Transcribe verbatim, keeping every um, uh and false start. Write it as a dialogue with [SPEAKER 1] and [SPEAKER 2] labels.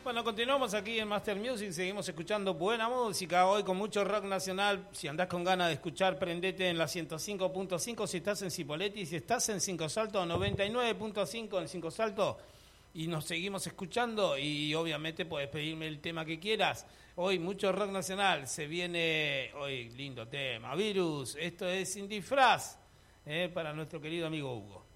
[SPEAKER 1] Bueno, continuamos aquí en Master Music, seguimos escuchando buena música, hoy con mucho rock nacional. Si andás con ganas de escuchar, prendete en la ciento cinco punto cinco si estás en Cipolletti, si estás en Cinco Saltos, noventa y nueve punto cinco en Cinco Saltos, y nos seguimos escuchando, y obviamente puedes pedirme el tema que quieras. Hoy mucho rock nacional, se viene, hoy lindo tema, Virus, esto es Sin Disfraz, eh, para nuestro querido amigo Hugo.